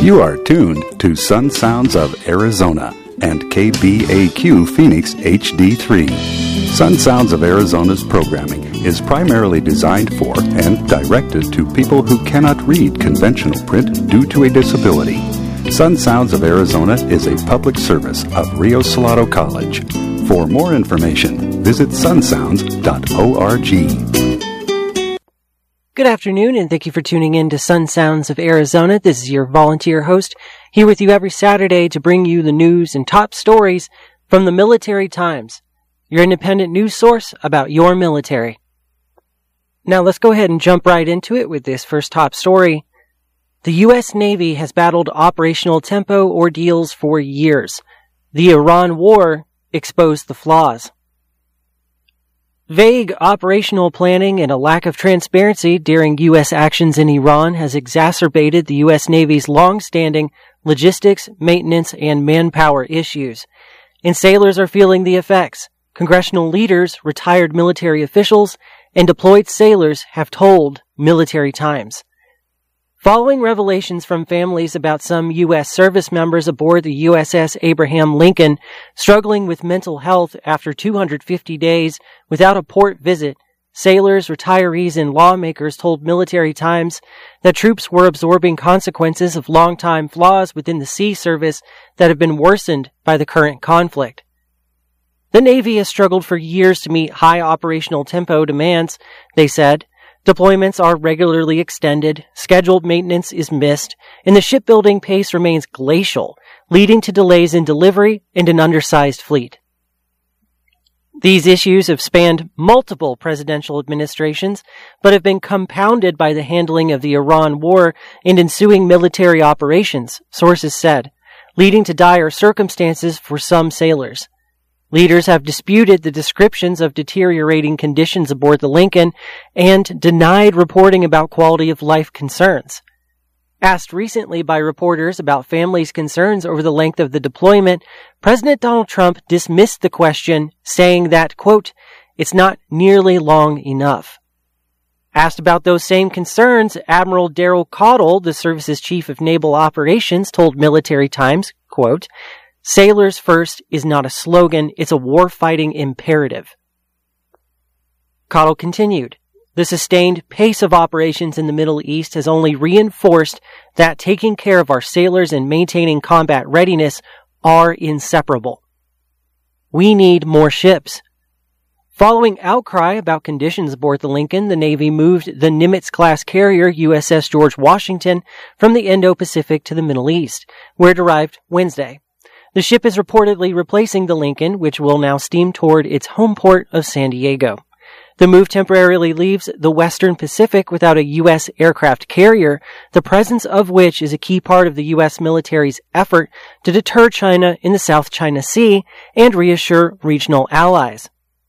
You are tuned to Sun Sounds of Arizona and KBAQ Phoenix HD3. Sun Sounds of Arizona's programming is primarily designed for and directed to people who cannot read conventional print due to a disability. Sun Sounds of Arizona is a public service of Rio Salado College. For more information, visit sunsounds.org. Good afternoon, and thank you for tuning in to Sun Sounds of Arizona. This is your volunteer host, here with you every Saturday to bring you the news and top stories from the Military Times, your independent news source about your military. Now let's go ahead and jump right into it with this first top story. The U.S. Navy has battled operational tempo ordeals for years. The Iran war exposed the flaws. Vague operational planning and a lack of transparency during U.S. actions in Iran has exacerbated the U.S. Navy's long-standing logistics, maintenance, and manpower issues. And sailors are feeling the effects. Congressional leaders, retired military officials, and deployed sailors have told Military Times. Following revelations from families about some U.S. service members aboard the USS Abraham Lincoln struggling with mental health after 250 days without a port visit, sailors, retirees, and lawmakers told Military Times that troops were absorbing consequences of long-time flaws within the sea service that have been worsened by the current conflict. The Navy has struggled for years to meet high operational tempo demands, they said. Deployments are regularly extended, scheduled maintenance is missed, and the shipbuilding pace remains glacial, leading to delays in delivery and an undersized fleet. These issues have spanned multiple presidential administrations, but have been compounded by the handling of the Iran war and ensuing military operations, sources said, leading to dire circumstances for some sailors. Leaders have disputed the descriptions of deteriorating conditions aboard the Lincoln and denied reporting about quality of life concerns. Asked recently by reporters about families' concerns over the length of the deployment, President Donald Trump dismissed the question, saying that, quote, "It's not nearly long enough." Asked about those same concerns, Admiral Daryl Caudle, the service's chief of naval operations, told Military Times, quote, "Sailors first is not a slogan, it's a war-fighting imperative." Caudle continued, "The sustained pace of operations in the Middle East has only reinforced that taking care of our sailors and maintaining combat readiness are inseparable. We need more ships." Following outcry about conditions aboard the Lincoln, the Navy moved the Nimitz-class carrier USS George Washington from the Indo-Pacific to the Middle East, where it arrived Wednesday. The ship is reportedly replacing the Lincoln, which will now steam toward its home port of San Diego. The move temporarily leaves the Western Pacific without a U.S. aircraft carrier, the presence of which is a key part of the U.S. military's effort to deter China in the South China Sea and reassure regional allies.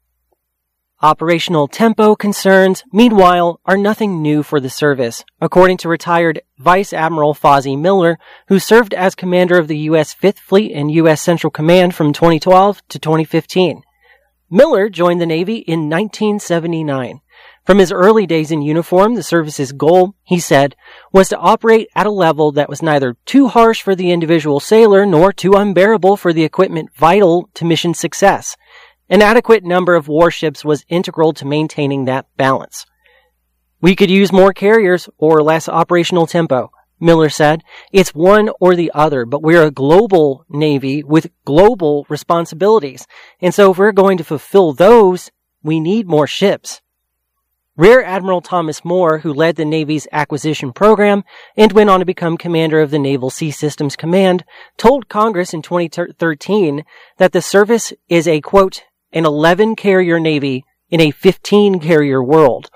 Operational tempo concerns, meanwhile, are nothing new for the service, according to retired Vice Admiral Fozzie Miller, who served as commander of the U.S. Fifth Fleet and U.S. Central Command from 2012 to 2015. Miller joined the Navy in 1979. From his early days in uniform, the service's goal, he said, was to operate at a level that was neither too harsh for the individual sailor nor too unbearable for the equipment vital to mission success. An adequate number of warships was integral to maintaining that balance. "We could use more carriers or less operational tempo," Miller said. "It's one or the other, but we're a global Navy with global responsibilities. And so if we're going to fulfill those, we need more ships." Rear Admiral Thomas Moore, who led the Navy's acquisition program and went on to become commander of the Naval Sea Systems Command, told Congress in 2013 that the service is a, quote, "an 11-carrier Navy in a 15-carrier world."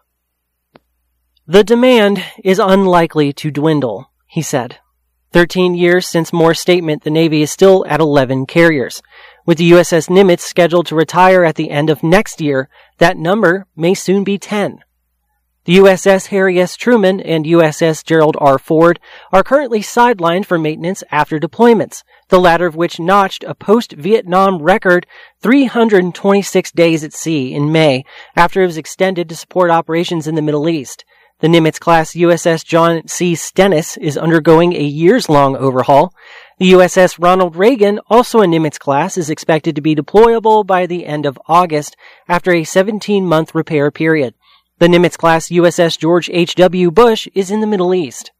"The demand is unlikely to dwindle," he said. 13 years since Moore's statement, the Navy is still at 11 carriers. With the USS Nimitz scheduled to retire at the end of next year, that number may soon be 10. The USS Harry S. Truman and USS Gerald R. Ford are currently sidelined for maintenance after deployments, the latter of which notched a post-Vietnam record 326 days at sea in May after it was extended to support operations in the Middle East. The Nimitz-class USS John C. Stennis is undergoing a years-long overhaul. The USS Ronald Reagan, also a Nimitz-class, is expected to be deployable by the end of August after a 17-month repair period. The Nimitz-class USS George H.W. Bush is in the Middle East.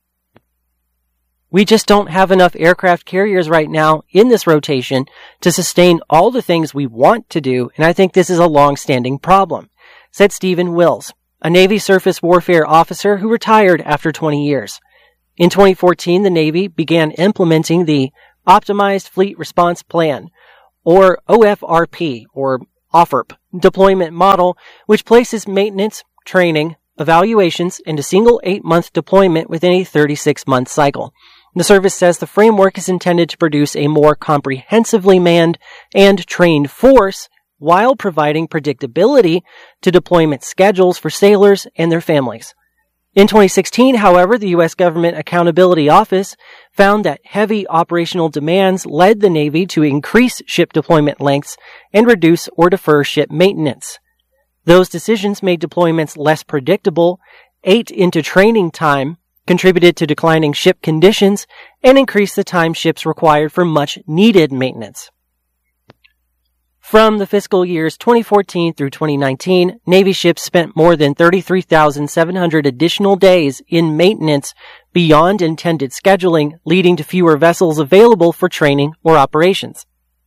We just don't have enough aircraft carriers right now in this rotation to sustain all the things we want to do, and I think this is a long-standing problem, said Stephen Wills, a Navy surface warfare officer who retired after 20 years. In 2014, the Navy began implementing the Optimized Fleet Response Plan, or OFRP, or OFRP, deployment model, which places maintenance, training, evaluations, and a single 8-month deployment within a 36-month cycle. The service says the framework is intended to produce a more comprehensively manned and trained force while providing predictability to deployment schedules for sailors and their families. In 2016, however, the U.S. Government Accountability Office found that heavy operational demands led the Navy to increase ship deployment lengths and reduce or defer ship maintenance. Those decisions made deployments less predictable, ate into training time, contributed to declining ship conditions, and increased the time ships required for much-needed maintenance. From the fiscal years 2014 through 2019, Navy ships spent more than 33,700 additional days in maintenance beyond intended scheduling, leading to fewer vessels available for training or operations.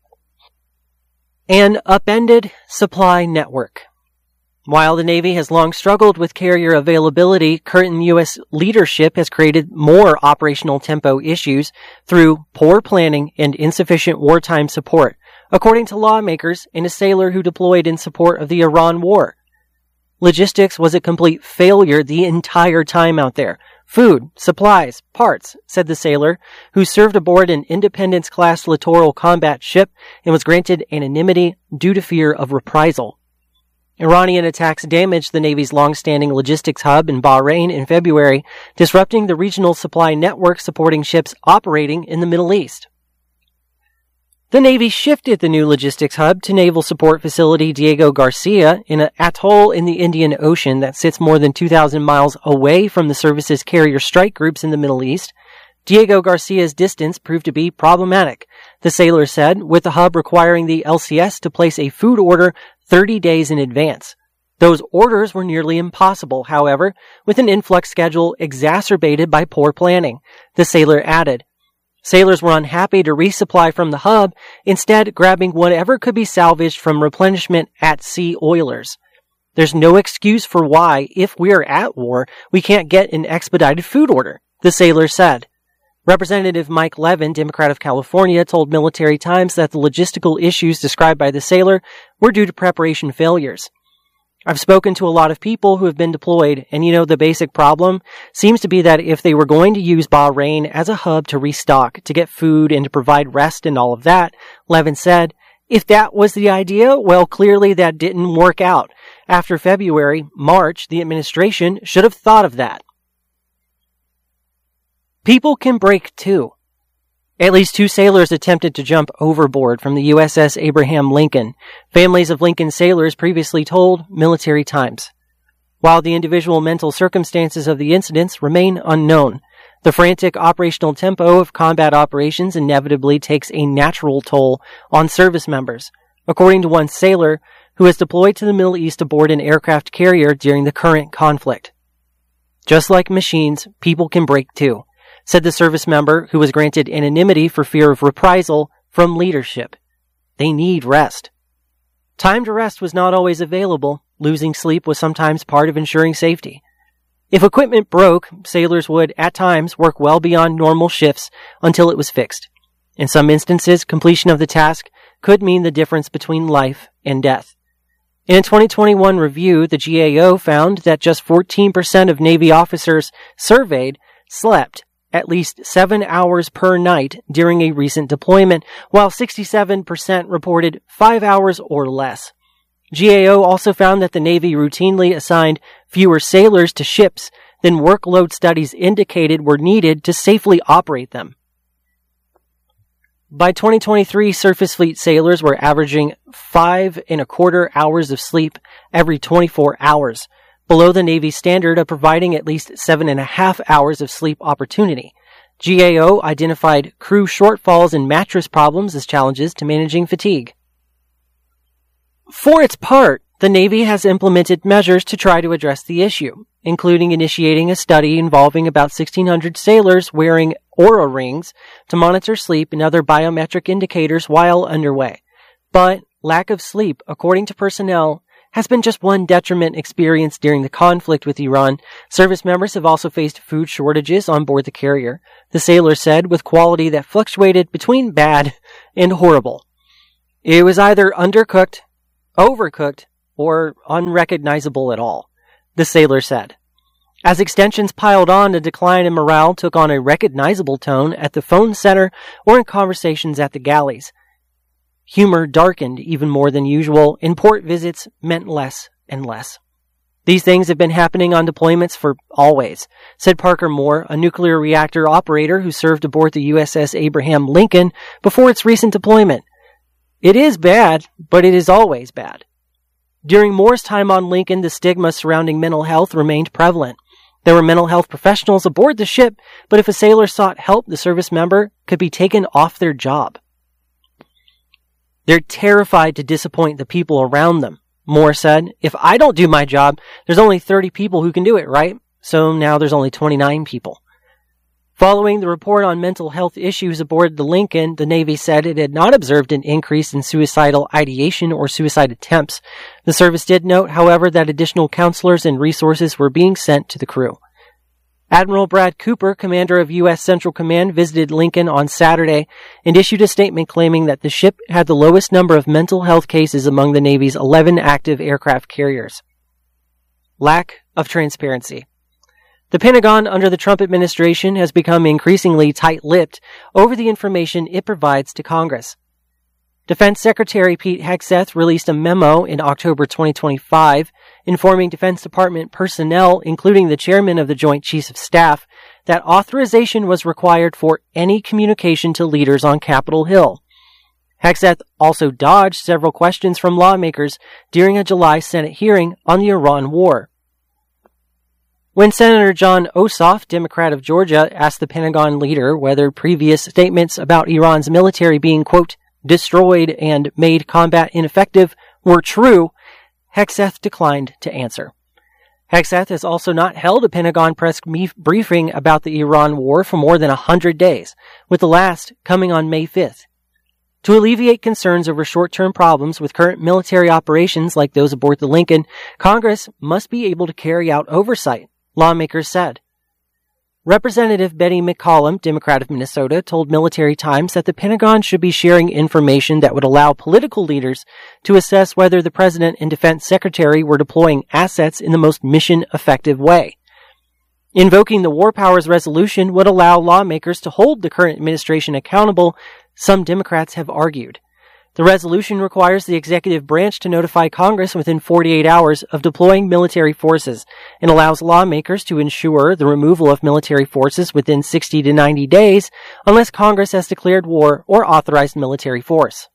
An upended supply network. While the Navy has long struggled with carrier availability, current U.S. leadership has created more operational tempo issues through poor planning and insufficient wartime support, according to lawmakers and a sailor who deployed in support of the Iran war. Logistics was a complete failure the entire time out there. Food, supplies, parts, said the sailor, who served aboard an Independence-class littoral combat ship and was granted anonymity due to fear of reprisal. Iranian attacks damaged the Navy's long-standing logistics hub in Bahrain in February, disrupting the regional supply network supporting ships operating in the Middle East. The Navy shifted the new logistics hub to Naval Support Facility Diego Garcia in an atoll in the Indian Ocean that sits more than 2,000 miles away from the service's carrier strike groups in the Middle East. Diego Garcia's distance proved to be problematic, the sailor said, with the hub requiring the LCS to place a food order 30 days in advance. Those orders were nearly impossible, however, with an influx schedule exacerbated by poor planning, the sailor added. Sailors were unhappy to resupply from the hub, instead grabbing whatever could be salvaged from replenishment at sea oilers. There's no excuse for why, if we're at war, we can't get an expedited food order, the sailor said. Representative Mike Levin, Democrat of California, told Military Times that the logistical issues described by the sailor were due to preparation failures. I've spoken to a lot of people who have been deployed, and the basic problem seems to be that if they were going to use Bahrain as a hub to restock, to get food, and to provide rest and all of that, Levin said, if that was the idea, well, clearly that didn't work out. After February, March, the administration should have thought of that. People can break too. At least 2 sailors attempted to jump overboard from the USS Abraham Lincoln, families of Lincoln sailors previously told Military Times. While the individual mental circumstances of the incidents remain unknown, the frantic operational tempo of combat operations inevitably takes a natural toll on service members, according to one sailor who was deployed to the Middle East aboard an aircraft carrier during the current conflict. Just like machines, people can break too, said the service member who was granted anonymity for fear of reprisal from leadership. They need rest. Time to rest was not always available. Losing sleep was sometimes part of ensuring safety. If equipment broke, sailors would, at times, work well beyond normal shifts until it was fixed. In some instances, completion of the task could mean the difference between life and death. In a 2021 review, the GAO found that just 14% of Navy officers surveyed slept at least 7 hours per night during a recent deployment, while 67% reported 5 hours or less. GAO also found that the Navy routinely assigned fewer sailors to ships than workload studies indicated were needed to safely operate them. By 2023, surface fleet sailors were averaging 5.25 hours of sleep every 24 hours, below the Navy's standard of providing at least 7.5 hours of sleep opportunity. GAO identified crew shortfalls and mattress problems as challenges to managing fatigue. For its part, the Navy has implemented measures to try to address the issue, including initiating a study involving about 1,600 sailors wearing Oura rings to monitor sleep and other biometric indicators while underway. But lack of sleep, according to personnel, has been just one detriment experienced during the conflict with Iran. Service members have also faced food shortages on board the carrier, the sailor said, with quality that fluctuated between bad and horrible. It was either undercooked, overcooked, or unrecognizable at all, the sailor said. As extensions piled on, the decline in morale took on a recognizable tone at the phone center or in conversations at the galleys. Humor darkened even more than usual, and port visits meant less and less. These things have been happening on deployments for always, said Parker Moore, a nuclear reactor operator who served aboard the USS Abraham Lincoln before its recent deployment. It is bad, but it is always bad. During Moore's time on Lincoln, the stigma surrounding mental health remained prevalent. There were mental health professionals aboard the ship, but if a sailor sought help, the service member could be taken off their job. They're terrified to disappoint the people around them, Moore said. If I don't do my job, there's only 30 people who can do it, right? So now there's only 29 people. Following the report on mental health issues aboard the Lincoln, the Navy said it had not observed an increase in suicidal ideation or suicide attempts. The service did note, however, that additional counselors and resources were being sent to the crew. Admiral Brad Cooper, commander of U.S. Central Command, visited Lincoln on Saturday and issued a statement claiming that the ship had the lowest number of mental health cases among the Navy's 11 active aircraft carriers. Lack of transparency. The Pentagon under the Trump administration has become increasingly tight-lipped over the information it provides to Congress. Defense Secretary Pete Hegseth released a memo in October 2025 informing Defense Department personnel, including the chairman of the Joint Chiefs of Staff, that authorization was required for any communication to leaders on Capitol Hill. Hegseth also dodged several questions from lawmakers during a July Senate hearing on the Iran war. When Senator John Ossoff, Democrat of Georgia, asked the Pentagon leader whether previous statements about Iran's military being, quote, destroyed and made combat ineffective were true, Hegseth declined to answer. Hegseth has also not held a Pentagon press briefing about the Iran war for more than 100 days, with the last coming on May 5th. To alleviate concerns over short-term problems with current military operations like those aboard the Lincoln, Congress must be able to carry out oversight, lawmakers said. Representative Betty McCollum, Democrat of Minnesota, told Military Times that the Pentagon should be sharing information that would allow political leaders to assess whether the President and Defense Secretary were deploying assets in the most mission-effective way. Invoking the War Powers Resolution would allow lawmakers to hold the current administration accountable, some Democrats have argued. The resolution requires the executive branch to notify Congress within 48 hours of deploying military forces and allows lawmakers to ensure the removal of military forces within 60 to 90 days unless Congress has declared war or authorized military force.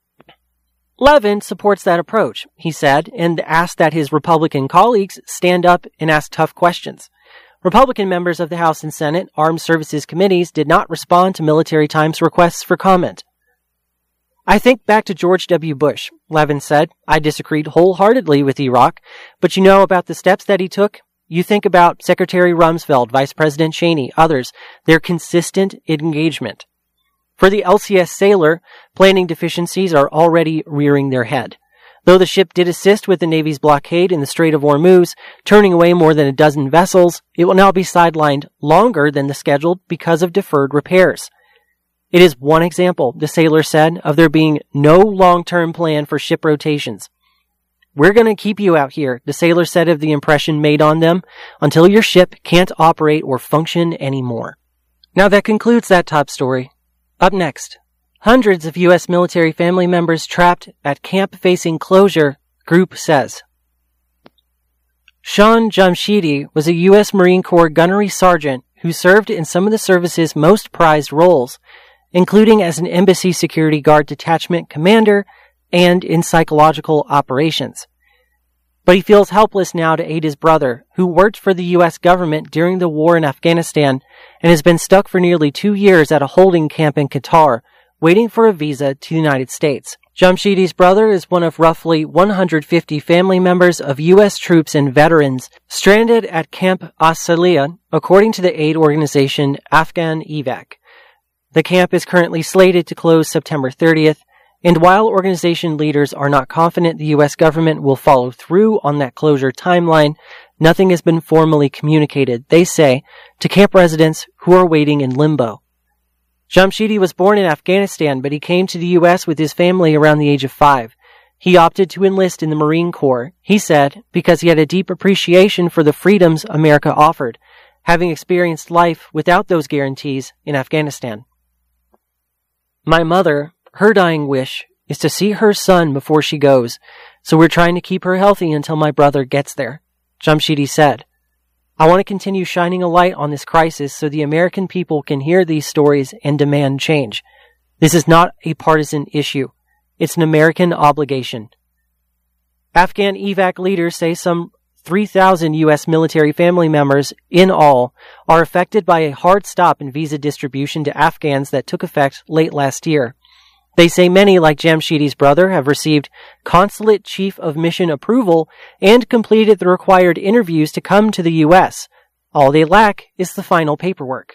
Levin supports that approach, he said, and asked that his Republican colleagues stand up and ask tough questions. Republican members of the House and Senate Armed Services Committees did not respond to Military Times requests for comment. I think back to George W. Bush, Levin said. I disagreed wholeheartedly with Iraq, but you know about the steps that he took? You think about Secretary Rumsfeld, Vice President Cheney, others, their consistent engagement. For the LCS Sailor, planning deficiencies are already rearing their head. Though the ship did assist with the Navy's blockade in the Strait of Hormuz, turning away more than a dozen vessels, it will now be sidelined longer than the scheduled because of deferred repairs. It is one example, the sailor said, of there being no long-term plan for ship rotations. We're going to keep you out here, the sailor said of the impression made on them, until your ship can't operate or function anymore. Now that concludes that top story. Up next, hundreds of U.S. military family members trapped at camp facing closure, group says. Sean Jamshidi was a U.S. Marine Corps gunnery sergeant who served in some of the service's most prized roles, including as an Embassy Security Guard Detachment commander and in psychological operations. But he feels helpless now to aid his brother, who worked for the U.S. government during the war in Afghanistan and has been stuck for nearly 2 years at a holding camp in Qatar, waiting for a visa to the United States. Jamshidi's brother is one of roughly 150 family members of U.S. troops and veterans stranded at Camp As-Saliyah, according to the aid organization Afghan Evac. The camp is currently slated to close September 30th, and while organization leaders are not confident the U.S. government will follow through on that closure timeline, nothing has been formally communicated, they say, to camp residents who are waiting in limbo. Jamshidi was born in Afghanistan, but he came to the U.S. with his family around the age of 5. He opted to enlist in the Marine Corps, he said, because he had a deep appreciation for the freedoms America offered, having experienced life without those guarantees in Afghanistan. My mother, her dying wish is to see her son before she goes, so we're trying to keep her healthy until my brother gets there, Jamshidi said. I want to continue shining a light on this crisis so the American people can hear these stories and demand change. This is not a partisan issue. It's an American obligation. Afghan evac leaders say some 3,000 U.S. military family members in all are affected by a hard stop in visa distribution to Afghans that took effect late last year. They say many, like Jamshidi's brother, have received consulate chief of mission approval and completed the required interviews to come to the U.S. All they lack is the final paperwork.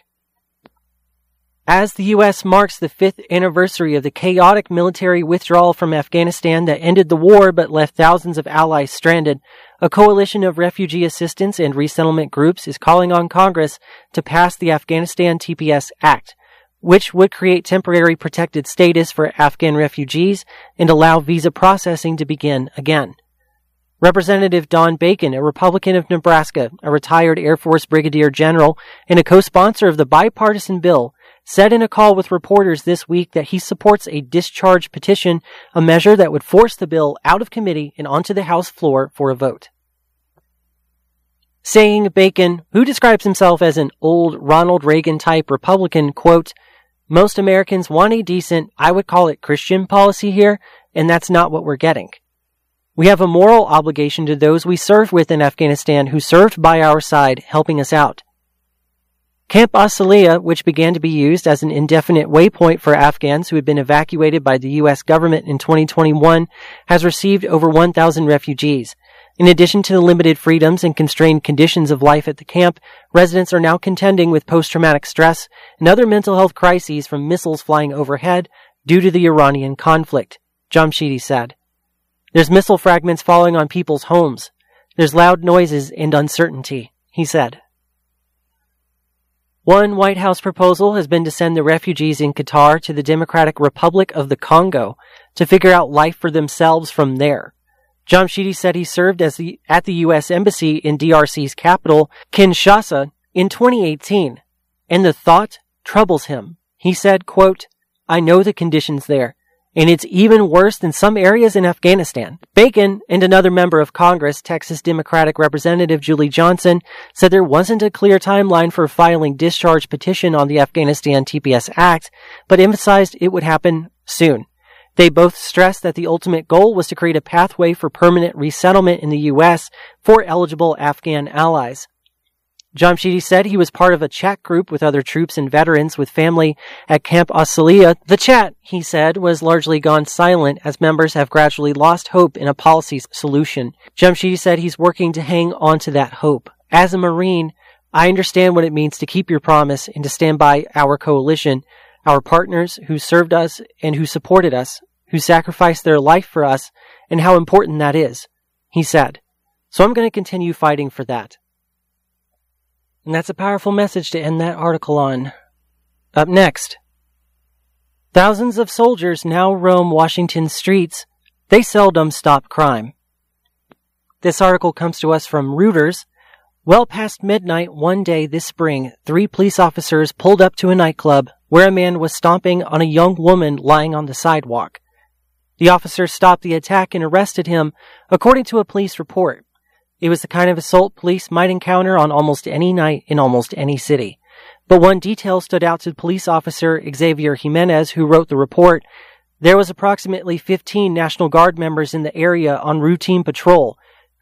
As the U.S. marks the 5th anniversary of the chaotic military withdrawal from Afghanistan that ended the war but left thousands of allies stranded, a coalition of refugee assistance and resettlement groups is calling on Congress to pass the Afghanistan TPS Act, which would create temporary protected status for Afghan refugees and allow visa processing to begin again. Representative Don Bacon, a Republican of Nebraska, a retired Air Force brigadier general, and a co-sponsor of the bipartisan bill, said in a call with reporters this week that he supports a discharge petition, a measure that would force the bill out of committee and onto the House floor for a vote. Saying Bacon, who describes himself as an old Ronald Reagan-type Republican, quote, most Americans want a decent, I would call it Christian policy here, and that's not what we're getting. We have a moral obligation to those we serve with in Afghanistan who served by our side, helping us out. Camp As-Saliyah, which began to be used as an indefinite waypoint for Afghans who had been evacuated by the U.S. government in 2021, has received over 1,000 refugees. In addition to the limited freedoms and constrained conditions of life at the camp, residents are now contending with post-traumatic stress and other mental health crises from missiles flying overhead due to the Iranian conflict, Jamshidi said. There's missile fragments falling on people's homes. There's loud noises and uncertainty, he said. One White House proposal has been to send the refugees in Qatar to the Democratic Republic of the Congo to figure out life for themselves from there. Jamshidi said he served at the U.S. Embassy in DRC's capital, Kinshasa, in 2018, and the thought troubles him. He said, quote, I know the conditions there, and it's even worse than some areas in Afghanistan. Bacon and another member of Congress, Texas Democratic Representative Julie Johnson, said there wasn't a clear timeline for filing discharge petition on the Afghanistan TPS Act, but emphasized it would happen soon. They both stressed that the ultimate goal was to create a pathway for permanent resettlement in the U.S. for eligible Afghan allies. Jamshidi said he was part of a chat group with other troops and veterans with family at Camp As-Saliyah. The chat, he said, was largely gone silent as members have gradually lost hope in a policy solution. Jamshidi said he's working to hang on to that hope. As a Marine, I understand what it means to keep your promise and to stand by our coalition, our partners who served us and who supported us, who sacrificed their life for us, and how important that is, he said. So I'm going to continue fighting for that. And that's a powerful message to end that article on. Up next, thousands of soldiers now roam Washington's streets. They seldom stop crime. This article comes to us from Reuters. Well past midnight one day this spring, 3 police officers pulled up to a nightclub where a man was stomping on a young woman lying on the sidewalk. The officers stopped the attack and arrested him, according to a police report. It was the kind of assault police might encounter on almost any night in almost any city. But one detail stood out to police officer Xavier Jimenez, who wrote the report. There was approximately 15 National Guard members in the area on routine patrol,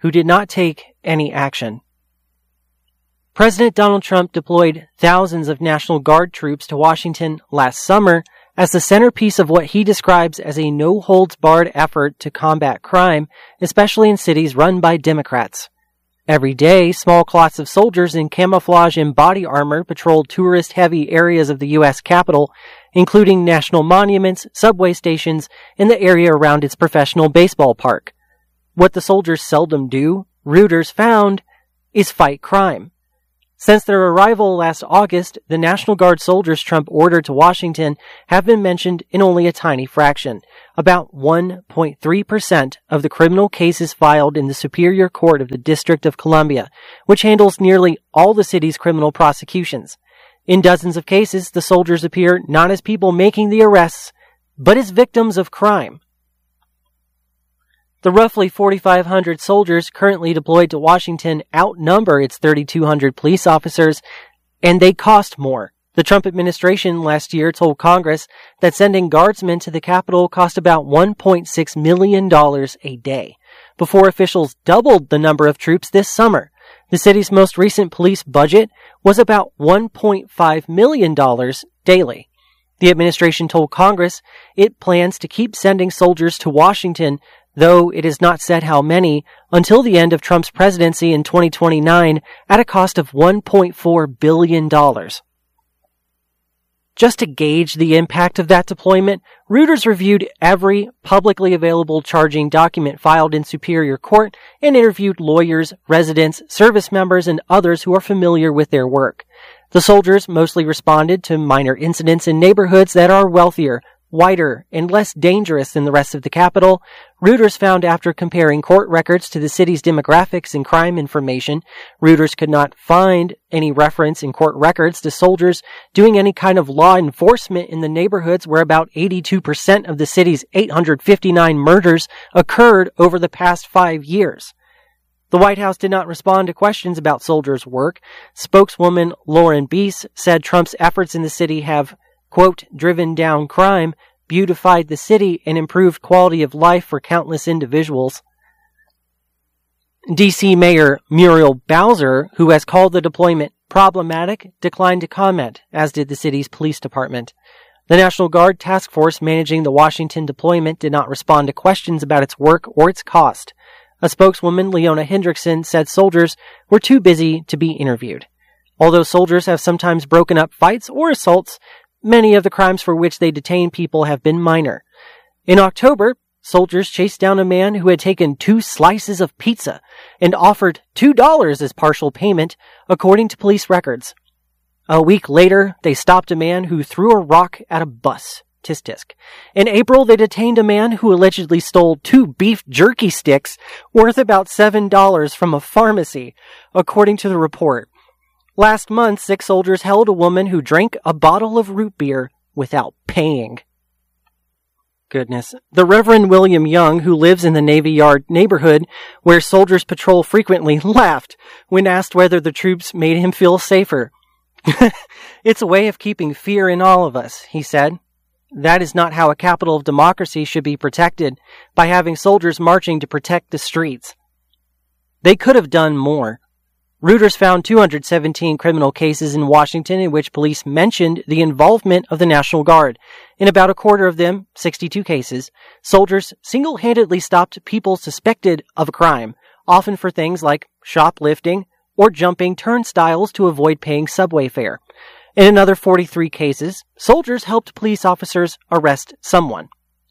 who did not take any action. President Donald Trump deployed thousands of National Guard troops to Washington last summer as the centerpiece of what he describes as a no-holds-barred effort to combat crime, especially in cities run by Democrats. Every day, small clots of soldiers in camouflage and body armor patrolled tourist-heavy areas of the U.S. Capitol, including national monuments, subway stations, and the area around its professional baseball park. What the soldiers seldom do, Reuters found, is fight crime. Since their arrival last August, the National Guard soldiers Trump ordered to Washington have been mentioned in only a tiny fraction, about 1.3% of the criminal cases filed in the Superior Court of the District of Columbia, which handles nearly all the city's criminal prosecutions. In dozens of cases, the soldiers appear not as people making the arrests, but as victims of crime. The roughly 4,500 soldiers currently deployed to Washington outnumber its 3,200 police officers, and they cost more. The Trump administration last year told Congress that sending guardsmen to the Capitol cost about $1.6 million a day, before officials doubled the number of troops this summer. The city's most recent police budget was about $1.5 million daily. The administration told Congress it plans to keep sending soldiers to Washington, though it has not said how many, until the end of Trump's presidency in 2029 at a cost of $1.4 billion. Just to gauge the impact of that deployment, Reuters reviewed every publicly available charging document filed in Superior Court and interviewed lawyers, residents, service members, and others who are familiar with their work. The soldiers mostly responded to minor incidents in neighborhoods that are wealthier, whiter, and less dangerous than the rest of the Capitol. Reuters found after comparing court records to the city's demographics and crime information, Reuters could not find any reference in court records to soldiers doing any kind of law enforcement in the neighborhoods where about 82% of the city's 859 murders occurred over the past 5 years. The White House did not respond to questions about soldiers' work. Spokeswoman Lauren Bies said Trump's efforts in the city have, quote, driven down crime, beautified the city, and improved quality of life for countless individuals. D.C. Mayor Muriel Bowser, who has called the deployment problematic, declined to comment, as did the city's police department. The National Guard task force managing the Washington deployment did not respond to questions about its work or its cost. A spokeswoman, Leona Hendrickson, said soldiers were too busy to be interviewed. Although soldiers have sometimes broken up fights or assaults, many of the crimes for which they detain people have been minor. In October, soldiers chased down a man who had taken 2 slices of pizza and offered $2 as partial payment, according to police records. A week later, they stopped a man who threw a rock at a bus. Tisk tisk. In April, they detained a man who allegedly stole 2 beef jerky sticks worth about $7 from a pharmacy, according to the report. Last month, 6 soldiers held a woman who drank a bottle of root beer without paying. Goodness. The Reverend William Young, who lives in the Navy Yard neighborhood where soldiers patrol frequently, laughed when asked whether the troops made him feel safer. It's a way of keeping fear in all of us, he said. That is not how a capital of democracy should be protected, by having soldiers marching to protect the streets. They could have done more. Reuters found 217 criminal cases in Washington in which police mentioned the involvement of the National Guard. In about a quarter of them, 62 cases, soldiers single-handedly stopped people suspected of a crime, often for things like shoplifting or jumping turnstiles to avoid paying subway fare. In another 43 cases, soldiers helped police officers arrest someone.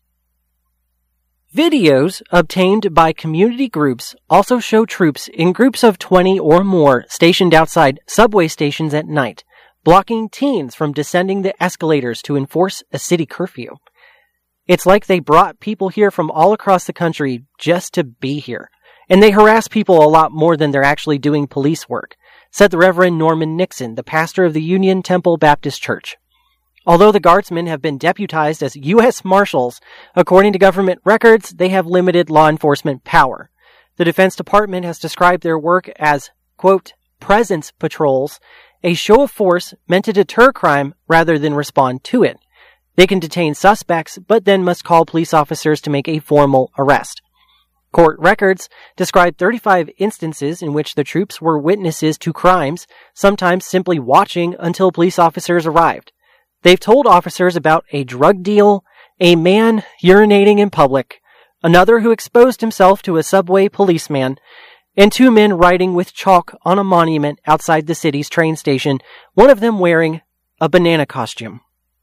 Videos obtained by community groups also show troops in groups of 20 or more stationed outside subway stations at night, blocking teens from descending the escalators to enforce a city curfew. It's like they brought people here from all across the country just to be here, and they harass people a lot more than they're actually doing police work, said the Reverend Norman Nixon, the pastor of the Union Temple Baptist Church. Although the guardsmen have been deputized as U.S. Marshals, according to government records, they have limited law enforcement power. The Defense Department has described their work as, quote, presence patrols, a show of force meant to deter crime rather than respond to it. They can detain suspects, but then must call police officers to make a formal arrest. Court records describe 35 instances in which the troops were witnesses to crimes, sometimes simply watching until police officers arrived. They've told officers about a drug deal, a man urinating in public, another who exposed himself to a subway policeman, and 2 men writing with chalk on a monument outside the city's train station, one of them wearing a banana costume.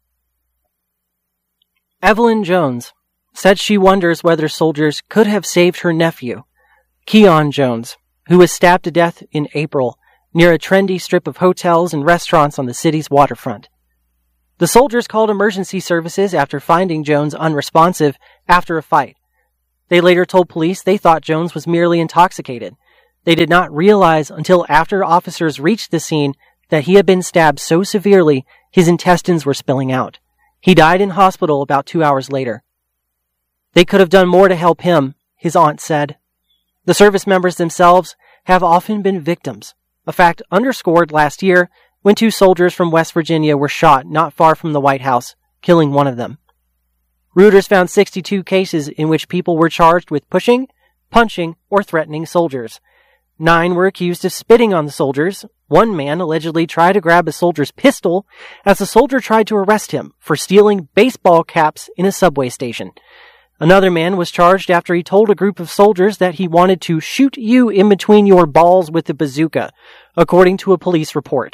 Evelyn Jones said she wonders whether soldiers could have saved her nephew, Keon Jones, who was stabbed to death in April near a trendy strip of hotels and restaurants on the city's waterfront. The soldiers called emergency services after finding Jones unresponsive after a fight. They later told police they thought Jones was merely intoxicated. They did not realize until after officers reached the scene that he had been stabbed so severely his intestines were spilling out. He died in hospital about 2 hours later. They could have done more to help him, his aunt said. The service members themselves have often been victims, a fact underscored last year when 2 soldiers from West Virginia were shot not far from the White House, killing one of them. Reuters found 62 cases in which people were charged with pushing, punching, or threatening soldiers. 9 were accused of spitting on the soldiers. 1 man allegedly tried to grab a soldier's pistol as the soldier tried to arrest him for stealing baseball caps in a subway station. Another man was charged after he told a group of soldiers that he wanted to shoot you in between your balls with a bazooka, according to a police report.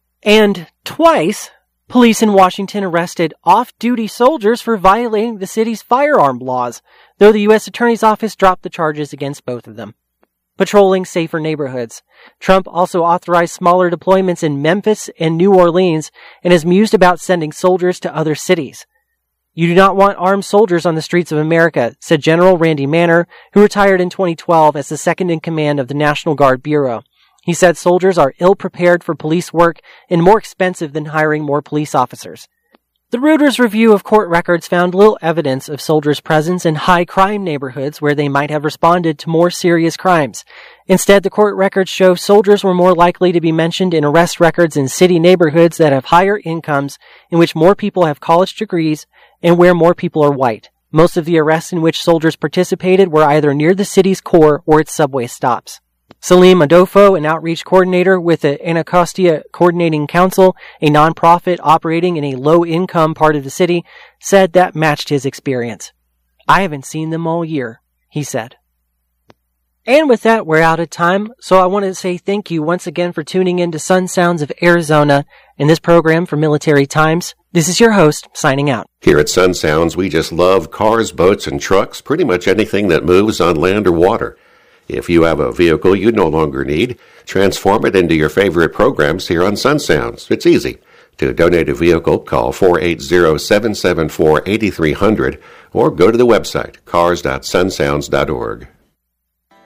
And twice, police in Washington arrested off-duty soldiers for violating the city's firearm laws, though the U.S. Attorney's Office dropped the charges against both of them. Patrolling safer neighborhoods. Trump also authorized smaller deployments in Memphis and New Orleans and has mused about sending soldiers to other cities. You do not want armed soldiers on the streets of America, said General Randy Manner, who retired in 2012 as the second in command of the National Guard Bureau. He said soldiers are ill-prepared for police work and more expensive than hiring more police officers. The Reuters review of court records found little evidence of soldiers' presence in high-crime neighborhoods where they might have responded to more serious crimes. Instead, the court records show soldiers were more likely to be mentioned in arrest records in city neighborhoods that have higher incomes, in which more people have college degrees, and where more people are white. Most of the arrests in which soldiers participated were either near the city's core or its subway stops. Salim Adolfo, an outreach coordinator with the Anacostia Coordinating Council, a nonprofit operating in a low-income part of the city, said that matched his experience. I haven't seen them all year, he said. And with that, we're out of time, so I want to say thank you once again for tuning in to Sun Sounds of Arizona in this program for Military Times. This is your host, signing out. Here at Sun Sounds, we just love cars, boats, and trucks, pretty much anything that moves on land or water. If you have a vehicle you no longer need, transform it into your favorite programs here on Sun Sounds. It's easy. To donate a vehicle, call 480-774-8300 or go to the website cars.sunsounds.org.